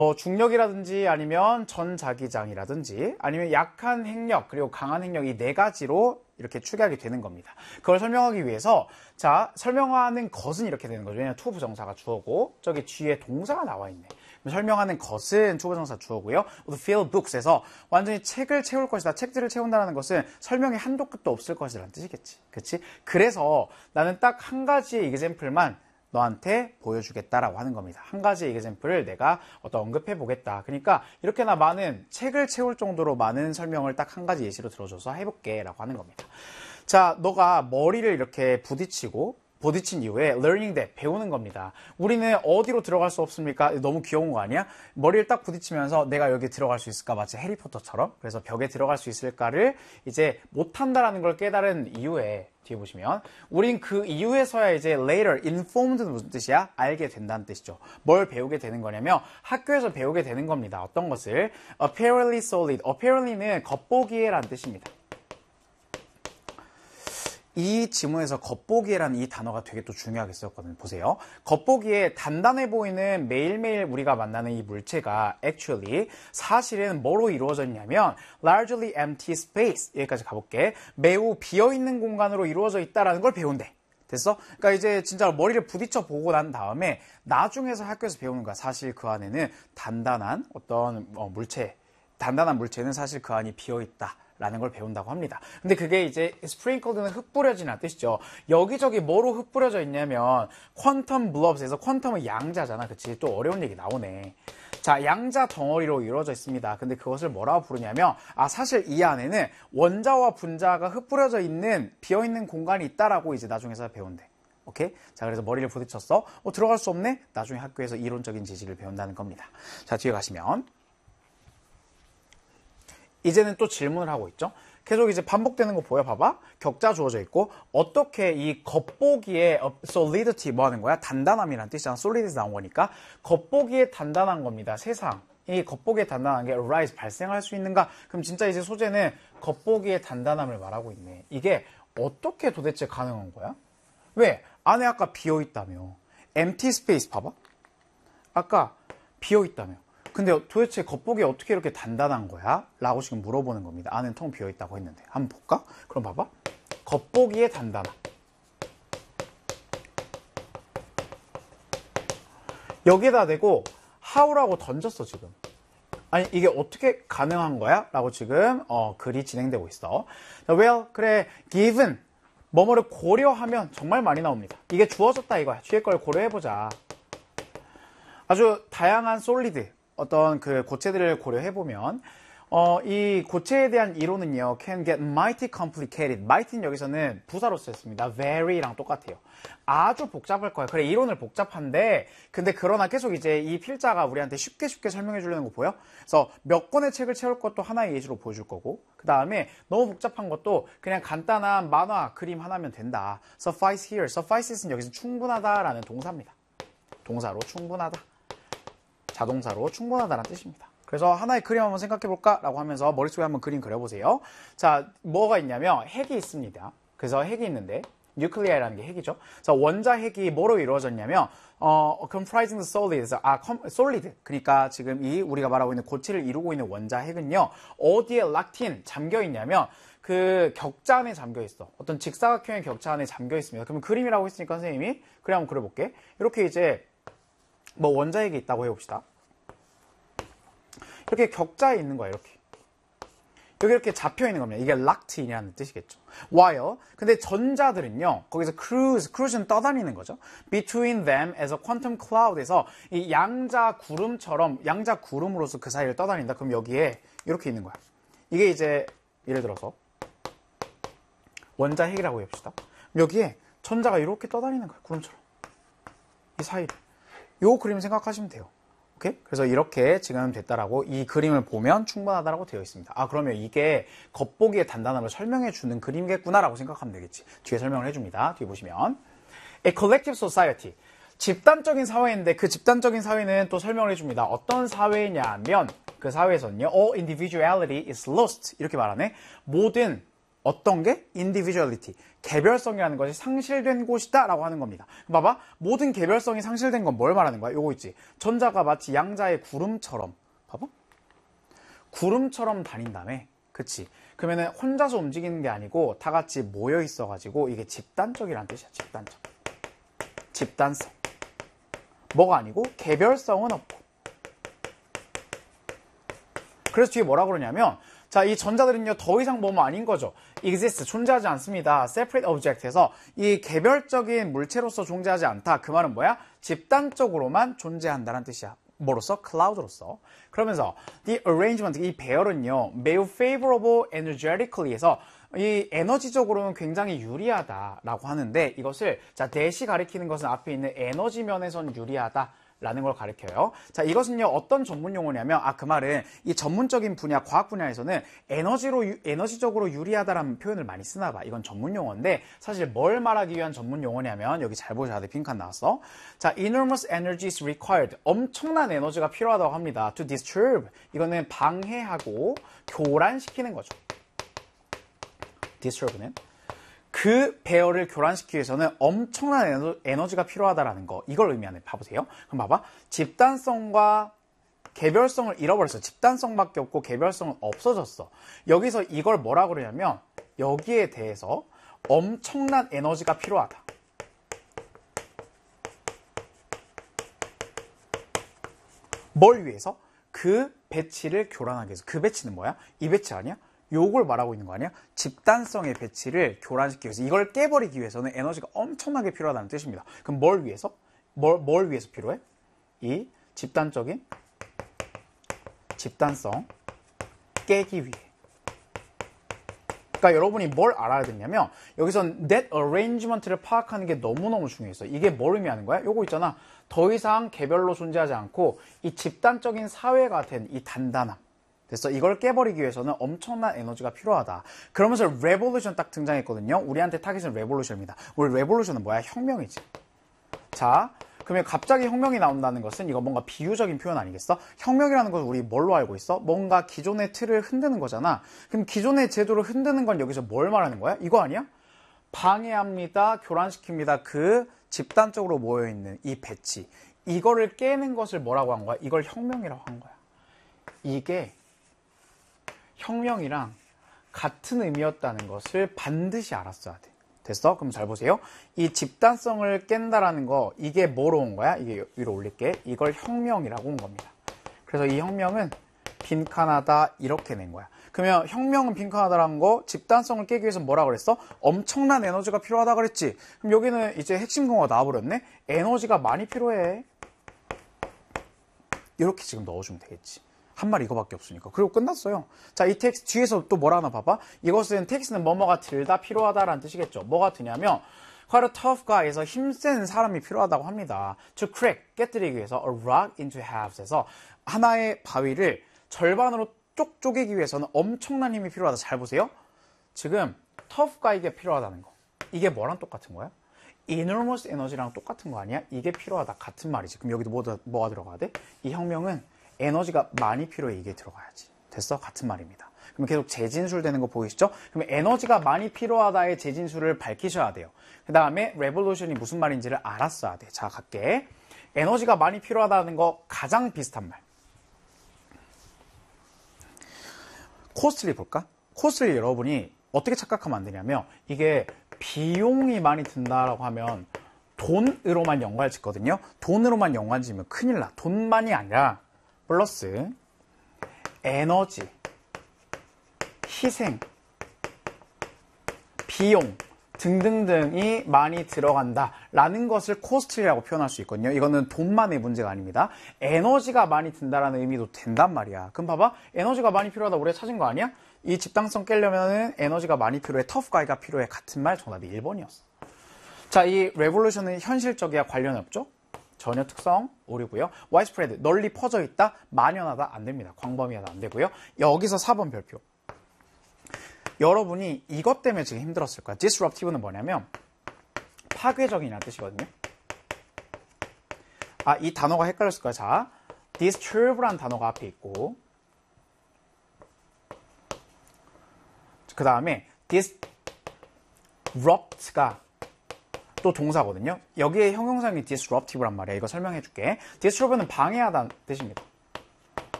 중력이라든지 아니면 전자기장이라든지 아니면 약한 핵력 그리고 강한 핵력 이 네 가지로 이렇게 추계하게 되는 겁니다. 그걸 설명하기 위해서 자 설명하는 것은 이렇게 되는 거죠. 왜냐하면 to 부정사가 주어고 저기 뒤에 동사가 나와 있네. 설명하는 것은 to 부정사 주어고요. fill books에서 완전히 책을 채울 것이다. 책들을 채운다는 것은 설명이 한도 끝도 없을 것이라는 뜻이겠지. 그렇지? 그래서 나는 딱 한 가지의 example만 너한테 보여주겠다라고 하는 겁니다. 한 가지의 example을 내가 언급해 보겠다. 그러니까 이렇게나 많은 책을 채울 정도로 많은 설명을 딱 한 가지 예시로 들어줘서 해볼게 라고 하는 겁니다. 자, 너가 머리를 이렇게 부딪힌 이후에 learning that, 배우는 겁니다. 우리는 어디로 들어갈 수 없습니까? 너무 귀여운 거 아니야? 머리를 딱 부딪히면서 내가 여기 들어갈 수 있을까? 마치 해리포터처럼. 그래서 벽에 들어갈 수 있을까를 이제 못한다라는 걸 깨달은 이후에 뒤에 보시면 우린 그 이후에서야 이제 later, informed는 무슨 뜻이야? 알게 된다는 뜻이죠. 뭘 배우게 되는 거냐면 학교에서 배우게 되는 겁니다. 어떤 것을? apparently solid. apparently는 겉보기에라는 뜻입니다. 이 지문에서 겉보기에라는 이 단어가 되게 또 중요하게 쓰였거든요. 보세요. 겉보기에 단단해 보이는 매일매일 우리가 만나는 이 물체가 actually 사실은 뭐로 이루어져 있냐면 largely empty space 여기까지 가볼게. 매우 비어있는 공간으로 이루어져 있다는 걸 배운대. 됐어? 그러니까 이제 진짜 머리를 부딪혀 보고 난 다음에 나중에서 학교에서 배우는 거야. 사실 그 안에는 단단한 어떤 단단한 물체는 사실 그 안이 비어있다. 라는 걸 배운다고 합니다. 근데 그게 이제 sprinkled는 흩뿌려지는 뜻이죠. 여기저기 뭐로 흩뿌려져 있냐면 퀀텀 블럽스에서 퀀텀은 양자잖아. 그치? 또 어려운 얘기 나오네. 자, 양자 덩어리로 이루어져 있습니다. 근데 그것을 뭐라고 부르냐면 사실 이 안에는 원자와 분자가 흩뿌려져 있는 비어있는 공간이 있다라고 이제 나중에서 배운대. 오케이? 자, 그래서 머리를 부딪혔어. 들어갈 수 없네? 나중에 학교에서 이론적인 지식을 배운다는 겁니다. 자, 뒤에 가시면 이제는 또 질문을 하고 있죠. 계속 이제 반복되는 거 보여? 봐봐. 격자 주어져 있고 어떻게 이 겉보기에 solidity 뭐 하는 거야? 단단함이란 뜻이잖아. solidity 나온 거니까 겉보기에 단단한 겁니다. 세상. 이 겉보기에 단단한 게 arise 발생할 수 있는가? 그럼 진짜 이제 소재는 겉보기에 단단함을 말하고 있네. 이게 어떻게 도대체 가능한 거야? 왜? 안에 아까 비어있다며. empty space 봐봐. 아까 비어있다며. 근데 도대체 겉보기에 어떻게 이렇게 단단한 거야? 라고 지금 물어보는 겁니다. 안은 텅 비어있다고 했는데. 한번 볼까? 그럼 봐봐. 겉보기에 단단함. 여기에다 대고 how라고 던졌어 지금. 아니 이게 어떻게 가능한 거야? 라고 지금 글이 진행되고 있어. well, 그래 given 뭐뭐를 고려하면 정말 많이 나옵니다. 이게 주어졌다 이거야. 뒤에 걸 고려해보자. 아주 다양한 솔리드 어떤 그 고체들을 고려해보면 이 고체에 대한 이론은요 can get mighty complicated. might는 여기서는 부사로 쓰였습니다. very랑 똑같아요. 아주 복잡할 거야. 그래 이론을 복잡한데 근데 그러나 계속 이제 이 필자가 우리한테 쉽게 설명해 주려는 거 보여? 그래서 몇 권의 책을 채울 것도 하나의 예시로 보여줄 거고 그 다음에 너무 복잡한 것도 그냥 간단한 만화, 그림 하나면 된다. suffice here. suffice는 여기서 충분하다라는 동사입니다. 동사로 충분하다. 자동사로 충분하다는 뜻입니다. 그래서 하나의 그림 한번 생각해볼까? 라고 하면서 머릿속에 한번 그림 그려보세요. 자, 뭐가 있냐면 핵이 있습니다. 그래서 핵이 있는데 뉴클리아라는 게 핵이죠. 자, 원자 핵이 뭐로 이루어졌냐면 comprising the solid. solid. 그러니까 지금 이 우리가 말하고 있는 고체를 이루고 있는 원자 핵은요. 어디에 locked in, 잠겨 있냐면 그 격자 안에 잠겨 있어. 어떤 직사각형의 격자 안에 잠겨 있습니다. 그러면 그림이라고 했으니까 선생님이 그래 한번 그려볼게. 이렇게 이제 뭐 원자핵이 있다고 해봅시다. 이렇게 격자에 있는 거야. 이렇게 여기 이렇게 잡혀 있는 겁니다. 이게 locked in이라는 뜻이겠죠. while 근데 전자들은요 거기서 cruise는 떠다니는 거죠. between them as a quantum cloud에서 이 양자 구름처럼 양자 구름으로서 그 사이를 떠다닌다. 그럼 여기에 이렇게 있는 거야. 이게 이제 예를 들어서 원자핵이라고 해봅시다. 여기에 전자가 이렇게 떠다니는 거야. 구름처럼 이 사이를. 요 그림 생각하시면 돼요. 오케이? 그래서 이렇게 지금 됐다라고 이 그림을 보면 충분하다라고 되어 있습니다. 그러면 이게 겉보기의 단단함을 설명해 주는 그림이겠구나라고 생각하면 되겠지. 뒤에 설명을 해줍니다. 뒤에 보시면 A collective society. 집단적인 사회인데 그 집단적인 사회는 또 설명을 해줍니다. 어떤 사회냐면 그 사회에서는요. All individuality is lost. 이렇게 말하네. 모든 어떤 게? individuality. 개별성이라는 것이 상실된 곳이다 라고 하는 겁니다. 봐봐. 모든 개별성이 상실된 건 뭘 말하는 거야? 요거 있지. 전자가 마치 양자의 구름처럼. 봐봐. 구름처럼 다닌다며. 그치. 그러면은 혼자서 움직이는 게 아니고 다 같이 모여 있어가지고 이게 집단적이라는 뜻이야. 집단적. 집단성. 뭐가 아니고 개별성은 없고. 그래서 뒤에 뭐라 그러냐면 자, 이 전자들은요 더 이상 뭐뭐 아닌 거죠. exist, 존재하지 않습니다. separate object에서 이 개별적인 물체로서 존재하지 않다. 그 말은 뭐야? 집단적으로만 존재한다는 뜻이야. 뭐로서? cloud로서. 그러면서 the arrangement, 이 배열은요 매우 favorable energetically에서 이 에너지적으로는 굉장히 유리하다라고 하는데 이것을 자 that이 가리키는 것은 앞에 있는 에너지 면에선 유리하다. 라는 걸 가리켜요. 자, 이것은요, 어떤 전문 용어냐면, 그 말은 이 전문적인 분야, 과학 분야에서는 에너지적으로 유리하다라는 표현을 많이 쓰나 봐. 이건 전문 용어인데, 사실 뭘 말하기 위한 전문 용어냐면, 여기 잘 보셔야 돼. 빈칸 나왔어. 자, enormous energy is required. 엄청난 에너지가 필요하다고 합니다. To disturb. 이거는 방해하고 교란시키는 거죠. disturb는. 그 배열을 교란시키기 위해서는 엄청난 에너지가 필요하다라는 거 이걸 의미하는 봐보세요. 그럼 봐봐. 집단성과 개별성을 잃어버렸어. 집단성밖에 없고 개별성은 없어졌어. 여기서 이걸 뭐라 그러냐면 여기에 대해서 엄청난 에너지가 필요하다. 뭘 위해서? 그 배치를 교란하기 위해서. 그 배치는 뭐야? 이 배치 아니야? 요걸 말하고 있는 거 아니야? 집단성의 배치를 교란시키기 위해서 이걸 깨버리기 위해서는 에너지가 엄청나게 필요하다는 뜻입니다. 그럼 뭘 위해서? 뭘 위해서 필요해? 이 집단적인 집단성 깨기 위해. 그러니까 여러분이 뭘 알아야 되냐면 여기선 net arrangement를 파악하는 게 너무너무 중요해서 이게 뭘 의미하는 거야? 요거 있잖아. 더 이상 개별로 존재하지 않고 이 집단적인 사회가 된 이 단단함. 됐어. 이걸 깨버리기 위해서는 엄청난 에너지가 필요하다. 그러면서 revolution 딱 등장했거든요. 우리한테 타깃은 revolution입니다. 우리 revolution은 뭐야? 혁명이지. 자, 그러면 갑자기 혁명이 나온다는 것은 이거 뭔가 비유적인 표현 아니겠어? 혁명이라는 것을 우리 뭘로 알고 있어? 뭔가 기존의 틀을 흔드는 거잖아. 그럼 기존의 제도를 흔드는 건 여기서 뭘 말하는 거야? 이거 아니야? 방해합니다. 교란시킵니다. 그 집단적으로 모여있는 이 배치. 이거를 깨는 것을 뭐라고 한 거야? 이걸 혁명이라고 한 거야. 이게 혁명이랑 같은 의미였다는 것을 반드시 알았어야 돼. 됐어? 그럼 잘 보세요. 이 집단성을 깬다라는 거 이게 뭐로 온 거야? 이게 위로 올릴게. 이걸 혁명이라고 온 겁니다. 그래서 이 혁명은 빈칸하다 이렇게 낸 거야. 그러면 혁명은 빈칸하다라는 거 집단성을 깨기 위해서 뭐라 그랬어? 엄청난 에너지가 필요하다 그랬지. 그럼 여기는 이제 핵심 공어가 나와버렸네. 에너지가 많이 필요해. 이렇게 지금 넣어주면 되겠지. 한 말 이거밖에 없으니까. 그리고 끝났어요. 자, 이 텍스트 뒤에서 또 뭐라 하나 봐봐. 이것은 텍스트는 뭐뭐가 들다 필요하다라는 뜻이겠죠. 뭐가 드냐면 quite a tough guy에서 힘센 사람이 필요하다고 합니다. To crack, 깨뜨리기 위해서 a rock into halves에서 하나의 바위를 절반으로 쪽 쪼개기 위해서는 엄청난 힘이 필요하다. 잘 보세요. 지금 tough guy가 필요하다는 거. 이게 뭐랑 똑같은 거야? enormous 에너지랑 똑같은 거 아니야? 이게 필요하다. 같은 말이지. 그럼 여기도 뭐가 들어가야 돼? 이 혁명은 에너지가 많이 필요해. 이게 들어가야지. 됐어? 같은 말입니다. 그럼 계속 재진술 되는 거 보이시죠? 그럼 에너지가 많이 필요하다의 재진술을 밝히셔야 돼요. 그 다음에 revolution이 무슨 말인지를 알았어야 돼. 자, 갈게. 에너지가 많이 필요하다는 거 가장 비슷한 말. 코스트리 볼까? 코스트리 여러분이 어떻게 착각하면 안 되냐면 이게 비용이 많이 든다라고 하면 돈으로만 연관을 짓거든요. 돈으로만 연관 지으면 큰일 나. 돈만이 아니라 플러스 에너지, 희생, 비용 등등등이 많이 들어간다라는 것을 코스트리라고 표현할 수 있거든요. 이거는 돈만의 문제가 아닙니다. 에너지가 많이 든다라는 의미도 된단 말이야. 그럼 봐봐. 에너지가 많이 필요하다 우리가 찾은 거 아니야? 이 집단성 깨려면 에너지가 많이 필요해. 터프 가이가 필요해. 같은 말 정답이 1번이었어. 자, 이 레볼루션은 현실적이야 관련이 없죠? 전혀 특성 오류고요. widespread, 널리 퍼져 있다, 만연하다 안 됩니다. 광범위하다 안 되고요. 여기서 4번 별표. 여러분이 이것 때문에 지금 힘들었을 거야. disruptive는 뭐냐면 파괴적이라는 뜻이거든요. 아, 이 단어가 헷갈렸을 거야. 자, distur브라는 단어가 앞에 있고 그 다음에 disrupt가 또 동사거든요. 여기에 형용사형이 disruptive란 말이에요. 이거 설명해 줄게. disrupt는 방해하다는 뜻입니다.